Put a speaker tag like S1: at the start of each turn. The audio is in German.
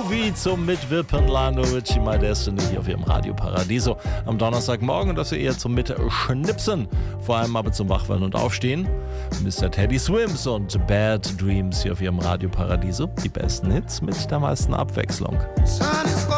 S1: Groovy zum Mitwippen, Lionel Richie, My Destiny hier auf ihrem Radio Paradiso am Donnerstagmorgen. Und das wir eher zum Mitschnipsen, vor allem aber zum Wachwerden und Aufstehen. Mr. Teddy Swims und Bad Dreams hier auf ihrem Radio Paradiso. Die besten Hits mit der meisten Abwechslung.
S2: Sun is